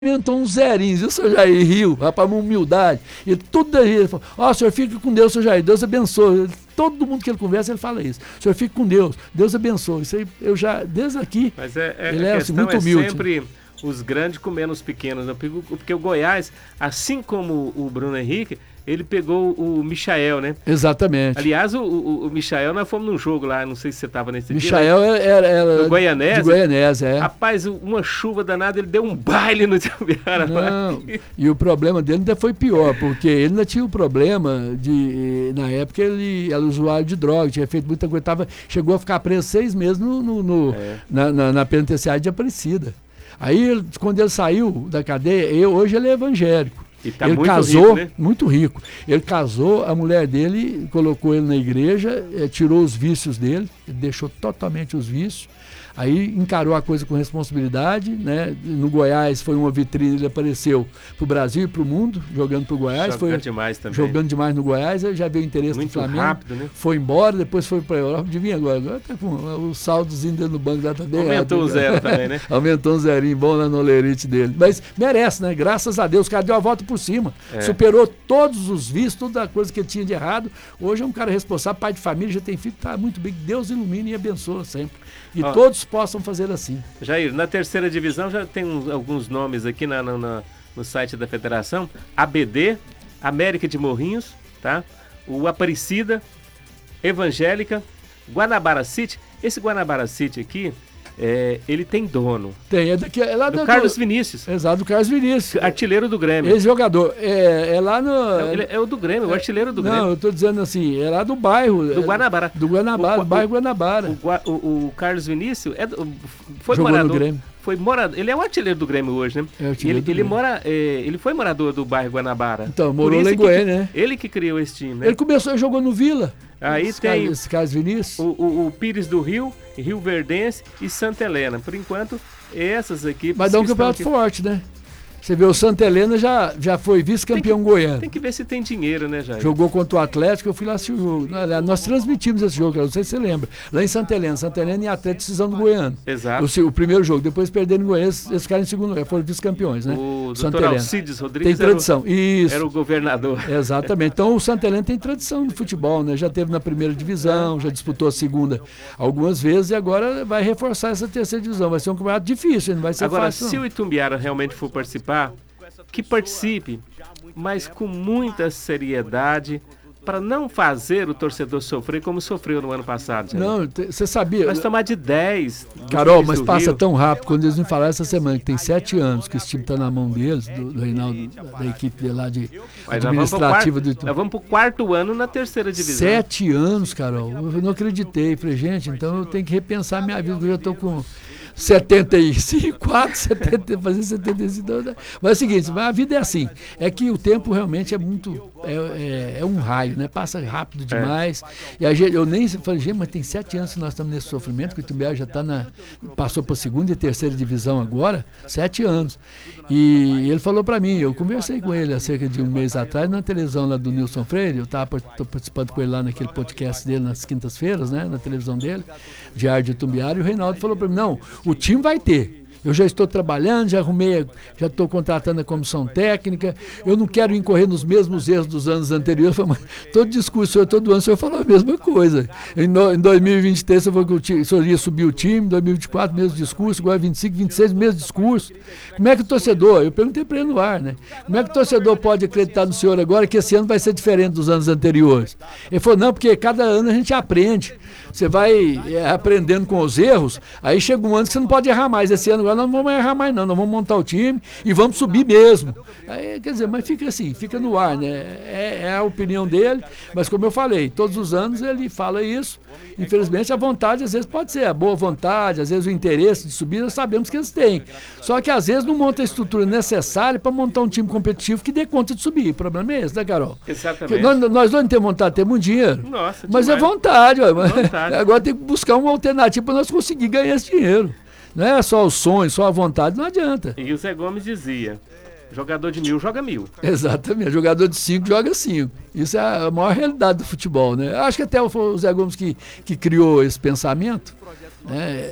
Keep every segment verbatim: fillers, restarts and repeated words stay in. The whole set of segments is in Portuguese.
inventou uns zerinhos, viu, seu Jair? Riu, rapaz, uma humildade. E tudo aí, ele falou, ó, oh, o senhor fica com Deus, seu Jair, Deus abençoe. Todo mundo que ele conversa, ele fala isso. O senhor fica com Deus, Deus abençoe. Isso aí, eu já, desde aqui, Mas é, é, ele a é questão assim, muito humilde. É sempre os grandes comendo os pequenos, né? Porque o Goiás, assim como o Bruno Henrique, ele pegou o Michael, né? Exatamente. Aliás, o, o, o Michael, nós fomos num jogo lá, não sei se você estava nesse Michael dia. Michael era, era do Goianese. De Goianese, é. Rapaz, uma chuva danada, ele deu um baile no Itumbiara. Não, e o problema dele ainda foi pior, porque ele ainda tinha o problema de, na época, ele era usuário de droga, tinha feito muita coisa, tava, chegou a ficar preso seis meses no, no, no é. na, na, na penitenciária de Aparecida. Aí, quando ele saiu da cadeia, eu, hoje ele é evangélico. E tá ele muito casou, rico, né? muito rico. Ele casou, a mulher dele colocou ele na igreja, eh, tirou os vícios dele, deixou totalmente os vícios. Aí encarou a coisa com responsabilidade, né? No Goiás foi uma vitrine, ele apareceu pro Brasil e pro mundo, jogando pro Goiás. Jogando foi demais também. Jogando demais no Goiás, já veio o interesse muito do Flamengo. rápido, né? Foi embora, depois foi pra Europa, adivinha agora, agora tá com o saldozinho dele no banco lá também. Aumentou o zero também, né? Aumentou um zerinho bom lá no olerite dele. Mas merece, né? Graças a Deus, o cara deu a volta por cima. É. Superou todos os vícios, toda a coisa que ele tinha de errado. Hoje é um cara responsável, pai de família, já tem filho, tá muito bem. Deus ilumine e abençoa sempre. E oh, todos possam fazer assim. Jair, na terceira divisão já tem uns, alguns nomes aqui na, na, na, no site da federação. A B D, América de Morrinhos, tá? O Aparecida, Evangélica, Guanabara City. Esse Guanabara City aqui, é, ele tem dono. Tem, é, daqui, é lá do da, Carlos do, Vinícius. Exato, do Carlos Vinícius. Artilheiro do Grêmio. Esse jogador, é, é lá no... É, ele é o do Grêmio, é, o artilheiro do não, Grêmio. Não, eu tô dizendo assim, é lá do bairro. Do é, Guanabara. Do Guanabara, o, do bairro o, Guanabara. O, o, o Carlos Vinícius é do, foi Jogou morador... no Grêmio. Foi morador, ele é o artilheiro do Grêmio hoje, né? É ele, ele, mora, é, ele foi morador do bairro Guanabara. Então, morou lá em Goiânia, né? Ele que criou esse time, né? Ele começou, jogou no Vila. Aí esse tem esse Carlos Vinícius. O, o, o Pires do Rio, Rio Verdense e Santa Helena. Por enquanto, essas equipes... Vai dar um campeonato aqui... forte, né? Você vê, o Santa Helena já, já foi vice-campeão goiano. Tem que ver se tem dinheiro, né, Jair? Jogou contra o Atlético, eu fui lá assistir o jogo. Nós transmitimos esse jogo, não sei se você lembra. Lá em Santa Helena, Santa Helena e Atlético, decisão do Goiano. Exato. O, o primeiro jogo, depois perderam em Goiânia, eles ficaram em segundo lugar, foram vice-campeões, né? O Santa doutor Helena. Alcides Rodrigues tem tradição. Era o, Isso. Era o governador. Exatamente. Então o Santa Helena tem tradição no futebol, né? Já teve na primeira divisão, já disputou a segunda algumas vezes e agora vai reforçar essa terceira divisão. Vai ser um campeonato difícil, não vai ser agora, fácil. Agora, se não. o Itumbiara realmente for participar, que participe, mas com muita seriedade, para não fazer o torcedor sofrer como sofreu no ano passado. Não, você sabia... Mas tomar de dez... Carol, mas passa Rio. tão rápido. Quando eles me falaram essa semana que tem sete anos que esse time está na mão deles, do, do Reinaldo, da equipe de lá de mas administrativa nós do... Nós vamos para o quarto ano na terceira divisão. Sete anos, Carol. Eu não acreditei. Falei, gente, então eu tenho que repensar minha vida, porque eu já estou com... setenta e cinco, quatro, setenta, fazer setenta e cinco. Mas é o seguinte, a vida é assim. É que o tempo realmente é muito. É, é, é um raio, né? Passa rápido demais. É. E a gente, eu nem falei, gente, mas tem sete anos que nós estamos nesse sofrimento, que o Itumbiara já tá na. Passou para a segunda e terceira divisão agora, sete anos. E ele falou para mim, eu conversei com ele há cerca de um mês atrás na televisão lá do Nilson Freire, eu estava participando com ele lá naquele podcast dele nas quintas-feiras, né? Na televisão dele, Diário de Itumbiara, e o Reinaldo falou para mim, não, o time vai ter. Eu já estou trabalhando, já arrumei, já estou contratando a comissão técnica, eu não quero incorrer nos mesmos erros dos anos anteriores. Falei, mas todo discurso, todo ano o senhor falou a mesma coisa. Em, no, em dois mil e vinte e três, o senhor ia subir o time, em dois mil e vinte e quatro, mesmo discurso, agora vinte e cinco, vinte e seis, mesmo discurso. Como é que o torcedor, eu perguntei para ele no ar, né? Como é que o torcedor pode acreditar no senhor agora que esse ano vai ser diferente dos anos anteriores? Ele falou, não, porque cada ano a gente aprende. Você vai é, aprendendo com os erros, aí chega um ano que você não pode errar mais. Esse ano agora nós não vamos errar mais não, nós vamos montar o time e vamos subir mesmo. Aí, quer dizer, mas fica assim, fica no ar, né? É, é a opinião dele, mas como eu falei, todos os anos ele fala isso. Infelizmente a vontade às vezes pode ser a boa vontade, às vezes o interesse de subir, nós sabemos que eles têm. Só que às vezes não monta a estrutura necessária para montar um time competitivo que dê conta de subir. O problema é esse, né, Carol? Exatamente. Nós, nós não temos vontade de ter muito dinheiro. Nossa, mas é vontade, ó. vontade. Agora tem que buscar uma alternativa para nós conseguir ganhar esse dinheiro. Não é só o sonho, só a vontade, não adianta. E o Zé Gomes dizia, jogador de mil joga mil. Exatamente, jogador de cinco joga cinco. Isso é a maior realidade do futebol, né? Acho que até foi o Zé Gomes que, que criou esse pensamento, né?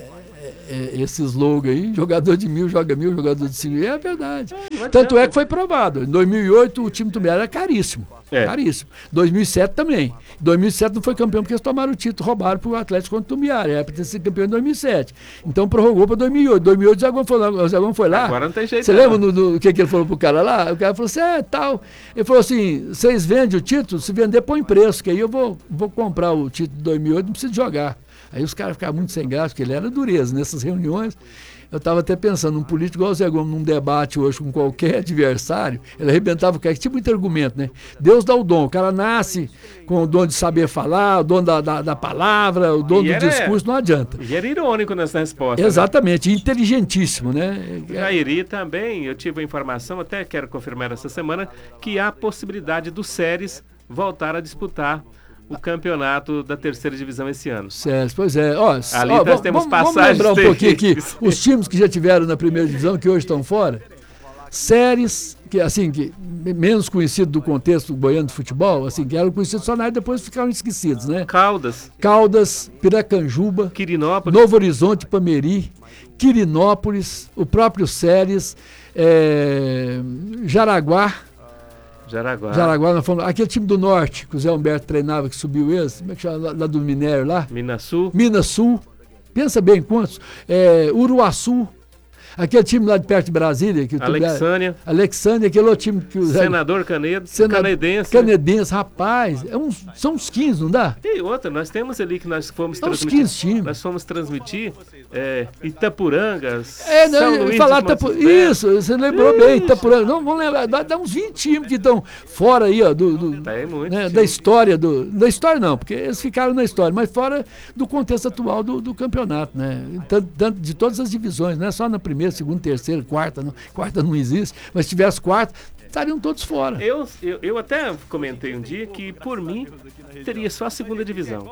é, esse slogan aí, jogador de mil joga mil, jogador de cinco mil, é verdade. Tanto é que foi provado. Em dois mil e oito o time do Tumbiara era caríssimo. É. Caríssimo. dois mil e sete também. dois mil e sete não foi campeão porque eles tomaram o título, roubaram para o Atlético contra o Tumbiara. Era para ter sido campeão em dois mil e sete. Então prorrogou para dois mil e oito. dois mil e oito o Zé Gomes foi lá. O Zé Gomes foi lá. Agora não tem jeito. Você lembra do, do que, que ele falou pro cara lá? O cara falou assim, é tal. Ele falou assim, vocês vendem o título? Se vender, põe preço, que aí eu vou, vou comprar o título de dois mil e oito, não preciso jogar. Aí os caras ficavam muito sem graça, porque ele era dureza nessas reuniões. Eu estava até pensando, um político igual o Zé Gomes, num debate hoje com qualquer adversário, ele arrebentava o cara, que tipo muito argumento, né? Deus dá o dom, o cara nasce com o dom de saber falar, o dom da, da, da palavra, o dom e do era, discurso, não adianta. E era irônico nessa resposta. Exatamente, né? Inteligentíssimo, né? Jairi também, eu tive a informação, até quero confirmar essa semana, que há a possibilidade do Séries voltar a disputar o campeonato da terceira divisão esse ano. Certo, pois é. Ó, Ali ó, nós temos vamos, passagens. Vamos lembrar um pouquinho aqui, os times que já tiveram na primeira divisão, que hoje estão fora. Séries, que assim, que menos conhecido do contexto goiano de futebol, assim, que eram conhecidos só na área, depois ficaram esquecidos, né? Caldas. Caldas, Piracanjuba, Quirinópolis, Novo Horizonte, Pameri, Quirinópolis, o próprio Séries, é, Jaraguá, Jaraguá. Jaraguá, nós fomos, aquele time do Norte, que o Zé Humberto treinava, que subiu esse, como é que chama, lá, lá do Minério lá? Minas Sul. Minas Sul, pensa bem quantos, é, Uruaçu, aquele time lá de perto de Brasília. Que Alexânia. Tu, Alexânia, aquele outro time que o Zé... Senador Canedo, Senado, Canedense. Canedense, rapaz, é uns, são uns quinze, não dá? E outra, nós temos ali que nós fomos são transmitir. quinze times. Nós fomos transmitir é, Itapuranga, é, não, São Luís falar Itapu... Isso, você lembrou Ixi. bem, Itapuranga. Não, vamos lembrar, dá, dá uns vinte times que estão fora aí, ó, do, do, tá aí muito, né, da história, do, da história não, porque eles ficaram na história, mas fora do contexto atual do, do campeonato, né? Tanto, tanto de todas as divisões, não é só na primeira, segunda, terceira, quarta, não, quarta não existe, mas se tivesse quarta, estariam todos fora. Eu, eu, eu até comentei um dia que, por mim, teria só a segunda divisão.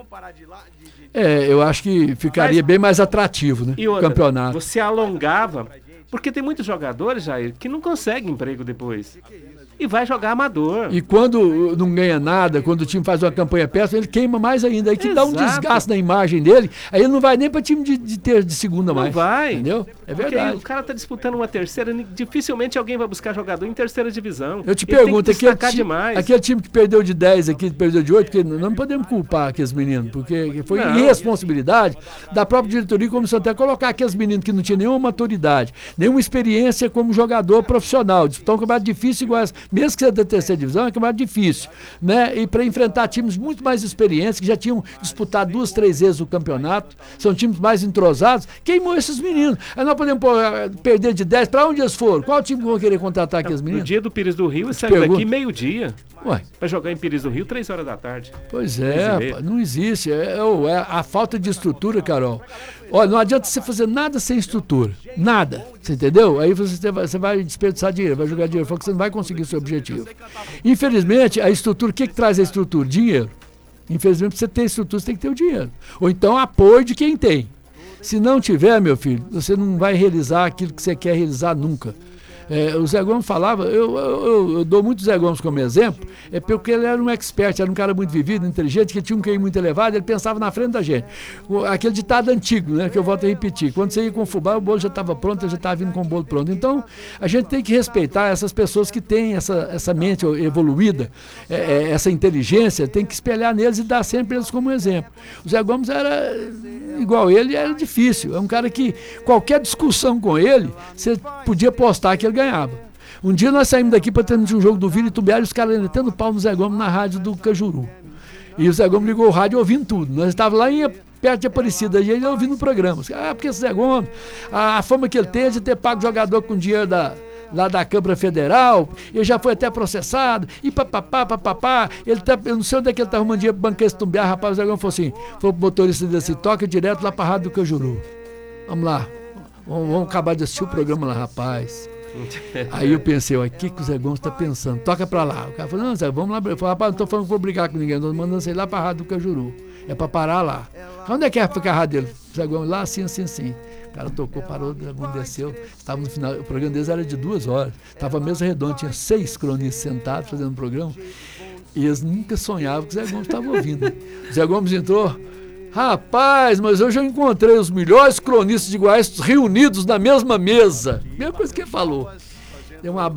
É, eu acho que ficaria mas, bem mais atrativo, né? E outra, o campeonato. Você alongava, porque tem muitos jogadores, Jair, que não conseguem emprego depois. E vai jogar amador. E quando não ganha nada, quando o time faz uma campanha péssima, ele queima mais ainda. Aí que Exato. dá um desgaste na imagem dele, aí ele não vai nem para time de, de, ter, de segunda não mais. Não vai. Entendeu? É verdade. O cara tá disputando uma terceira, dificilmente alguém vai buscar jogador em terceira divisão. Eu te ele pergunto, aquele time, demais. aquele time que perdeu de dez aqui, que perdeu de oito, porque não podemos culpar aqueles meninos, porque foi não. irresponsabilidade da própria diretoria e comissão até colocar aqueles meninos que não tinham nenhuma maturidade, nenhuma experiência como jogador profissional. Disputar um campeonato difícil igual essa, mesmo que seja da terceira divisão, é um campeonato difícil, né? E para enfrentar times muito mais experientes, que já tinham disputado duas, três vezes o campeonato, são times mais entrosados, queimou esses meninos. Aí nós podemos pô, perder de dez, para onde eles foram? Qual time que vão querer contratar aqueles meninos? No dia do Pires do Rio, saiu daqui meio-dia. Ué. Para jogar em Pires do Rio, três horas da tarde. Pois é, rapaz, não existe. É, é a falta de estrutura, Carol. Olha, não adianta você fazer nada sem estrutura. Nada. Você entendeu? Aí você vai, você vai desperdiçar dinheiro, vai jogar dinheiro, porque você não vai conseguir o seu objetivo. Infelizmente, a estrutura, o que, que traz a estrutura? Dinheiro. Infelizmente, para você ter estrutura, você tem que ter o dinheiro. Ou então apoio de quem tem. Se não tiver, meu filho, você não vai realizar aquilo que você quer realizar nunca. É, o Zé Gomes falava, eu, eu, eu dou muito o Zé Gomes como exemplo, é porque ele era um expert, era um cara muito vivido, inteligente, que tinha um Q I muito elevado, ele pensava na frente da gente. O, aquele ditado antigo, né, que eu volto a repetir, quando você ia com o fubá, o bolo já estava pronto, ele já estava vindo com o bolo pronto. Então, a gente tem que respeitar essas pessoas que têm essa, essa mente evoluída, é, é, essa inteligência, tem que espelhar neles e dar sempre eles como exemplo. O Zé Gomes era igual ele, era difícil, é um cara que qualquer discussão com ele, você podia postar que ele ganhava. Um dia nós saímos daqui para transmitir um jogo do Vila e Tumbiara e os caras ainda tendo pau no Zé Gomes na rádio do Cajuru. E o Zé Gomes ligou o rádio ouvindo tudo. Nós estávamos lá em, perto de Aparecida e ele ouvindo o programa. Ah, porque esse Zé Gomes, a, a fama que ele tem é de ter pago jogador com dinheiro da, lá da Câmara Federal, ele já foi até processado, e papapá, papapá, ele tá, eu não sei onde é que ele está arrumando dinheiro para bancar esse Tumbiara, rapaz. O Zé Gomes falou assim, falou pro motorista desse, toca direto lá para a rádio do Cajuru. Vamos lá, vamos, vamos acabar de assistir o programa lá, rapaz. Aí eu pensei, o que, que o Zé Gomes está pensando? Toca pra lá. O cara falou, não, Zé, vamos lá. Eu falei, rapaz, não tô falando que vou brigar com ninguém, tô mandando você ir lá pra rádio do Cajuru. É pra parar lá. Onde é que é ficar a rádio dele? O Zé Gomes lá, assim, assim, assim. O cara tocou, parou, o Zé Gomes desceu. Estava no final, o programa deles era de duas horas. Estava a mesa redonda, tinha seis cronistas sentados fazendo o programa. E eles nunca sonhavam que o Zé Gomes estava ouvindo. O Zé Gomes entrou Rapaz, mas eu já encontrei os melhores cronistas de Goiás reunidos na mesma mesa. Mesma coisa que ele falou. Tem uma